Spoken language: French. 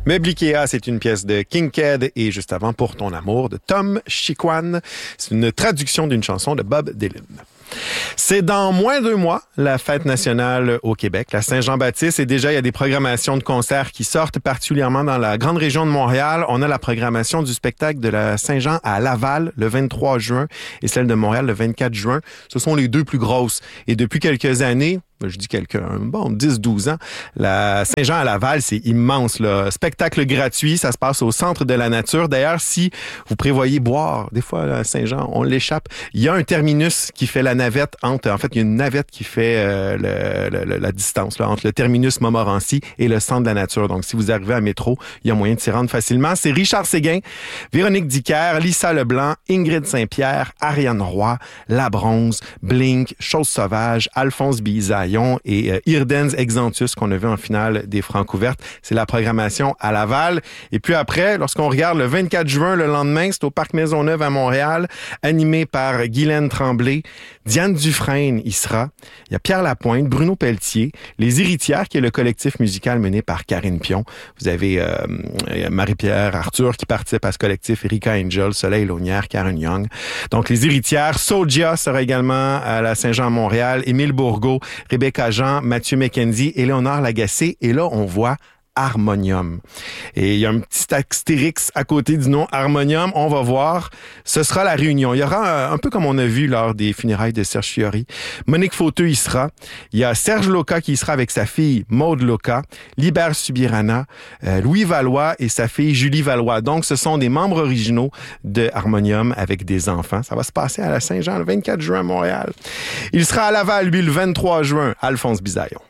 Meuble Ikea, c'est une pièce de Kinked et juste avant Pour ton amour de Tom Chiquan. C'est une traduction d'une chanson de Bob Dylan. C'est dans moins d'1 mois, la fête nationale au Québec, la Saint-Jean-Baptiste. Et déjà, il y a des programmations de concerts qui sortent, particulièrement dans la grande région de Montréal. On a la programmation du spectacle de la Saint-Jean à Laval le 23 juin et celle de Montréal le 24 juin. Ce sont les deux plus grosses. Et depuis quelques années, je dis 10-12 ans, la Saint-Jean à Laval, c'est immense, là. Spectacle gratuit, ça se passe au Centre de la Nature. D'ailleurs, si vous prévoyez boire, des fois, à Saint-Jean, on l'échappe. Il y a un terminus qui fait la navette entre, en fait, il y a une navette qui fait la distance là, entre le terminus Montmorency et le Centre de la Nature. Donc, si vous arrivez à métro, il y a moyen de s'y rendre facilement. C'est Richard Séguin, Véronique Dicker, Lisa Leblanc, Ingrid Saint-Pierre, Ariane Roy, La Bronze, Blink, Chose Sauvage, Alphonse Bizaï et Irdens Exantus qu'on a vu en finale des Francouvertes. C'est la programmation à Laval. Et puis après, lorsqu'on regarde le 24 juin, le lendemain, c'est au Parc Maisonneuve à Montréal, animé par Guylaine Tremblay, Diane Dufresne y sera. Il y a Pierre Lapointe, Bruno Pelletier, Les Héritières, qui est le collectif musical mené par Karine Pion. Vous avez Marie-Pierre Arthur qui participe à ce collectif, Erika Angel, Soleil Launière, Karen Young. Donc Les Héritières, Soulja sera également à la Saint-Jean-Montréal, Émile Bourgault, Rebecca Jean, Mathieu McKenzie, Éléonore Lagacé. Et là, on voit Harmonium. Et il y a un petit astérix à côté du nom Harmonium. On va voir. Ce sera la réunion. Il y aura un peu comme on a vu lors des funérailles de Serge Fiori. Monique Fauteux y sera. Il y a Serge Loca qui y sera avec sa fille Maude Loca, Libère Subirana, Louis Valois et sa fille Julie Valois. Donc, ce sont des membres originaux de Harmonium avec des enfants. Ça va se passer à la Saint-Jean le 24 juin à Montréal. Il sera à Laval, lui, le 23 juin, Alphonse Bizaillon.